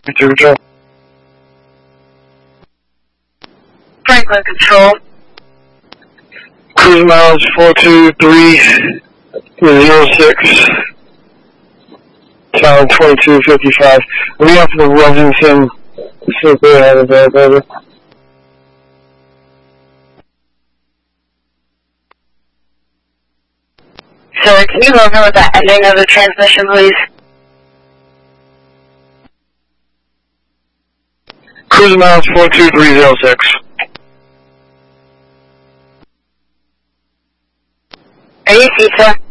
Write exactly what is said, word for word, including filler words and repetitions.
Control. Franklin Control. Cruise miles four two three zero six. Time twenty-two fifty-five. We off the Wellington. See if they have availability. Sir, can you go over with the ending of the transmission, please? Cruise miles four two three zero six. Are you seat, sir?